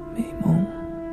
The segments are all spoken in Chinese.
美梦。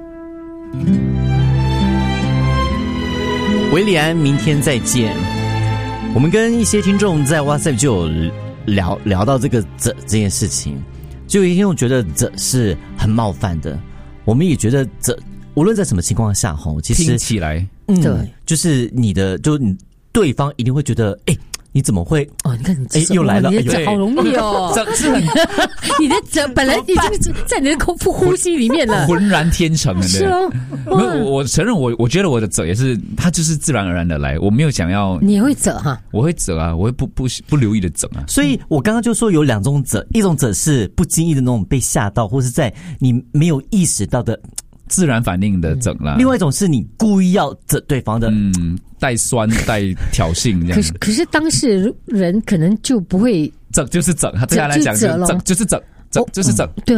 维里安，明天再见。我们跟一些听众在 WhatsApp 就有聊到这个这件事情，就有一些听众觉得这是很冒犯的，我们也觉得这无论在什么情况下吼，其实听起来对，就是你对方一定会觉得你怎么会你看你又来了， 你的好容易哦， 这是很你的这本来已经在你的呼吸里面了， 浑然天成的。 是哦， 没有，我承认我觉得我的折也是，它就是自然而然的来，我没有想要。 你也会折哈？ 我会折啊，我会不留意的折啊。 所以我刚刚就说有2种折，一种折是不经意的那种被吓到，或是在你没有意识到的自然反应的整啦， 另外一种是你故意要整对方的， 带酸带挑衅这样。 可是当事人可能就不会整，就是整，他对他来讲就是整，就是整， 对，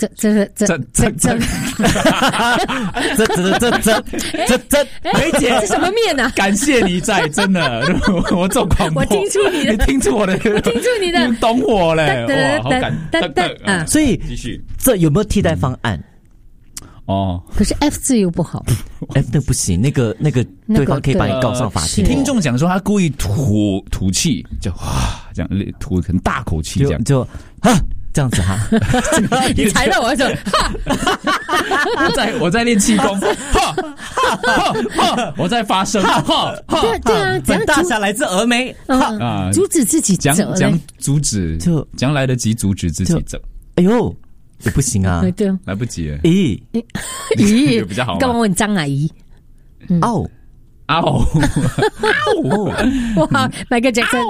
梅姐， 这什么面啊？ 感谢你在，真的，我这种狂魔， 我听出你的， 你听出我的， 听出你的， 你懂我嘞，哇，好感啊！ 所以继续， 这有没有替代方案？ 可是 F 字又不好 ，F 那不行，那个对方可以把你告上法庭。 听众讲说他故意吐气，就这样吐很大口气，这样就这样子哈， 你踩到我的我在练气功，我在发声， 对啊， 本大侠来自峨眉阻止自己讲阻止，就讲来得及阻止自己整。 哎呦！也不行啊， 对， 来不及了。 咦， 比较好。 干嘛问张阿姨？ 哇 ，Michael Jackson，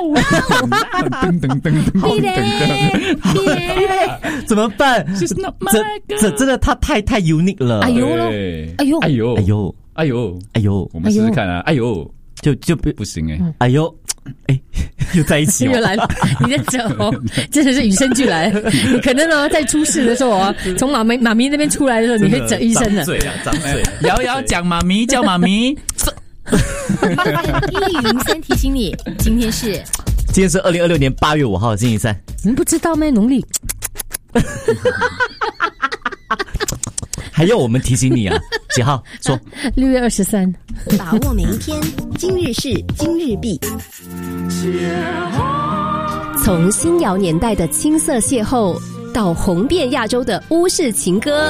怎么办？这真的他太 unique 了。 哎呦， 我们试试看啊！哎呦， 就不行哎呦。又在一起又来了，你的手真的是与生俱来。你可能在出事的时候从妈咪那边出来的时候，你会整医生的。 张嘴， 瑶讲妈咪叫妈咪。 1103提醒你，今天是 2026年8月5号，星期三。 你们不知道吗？农历。 还要我们提醒你啊？几号？说 6月23。 把握每一天，今日事今日毕。从新谣年代的青涩邂逅，到红遍亚洲的巫式情歌，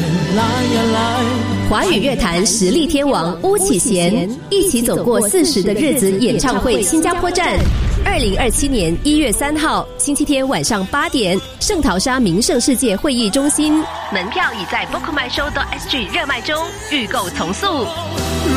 华语乐坛实力天王巫启贤一起走过40的日子演唱会新加坡站，2027年1月3号星期天晚上8点，圣淘沙名胜世界会议中心，门票已在 bookmyshow.sg 热卖中，预购从速。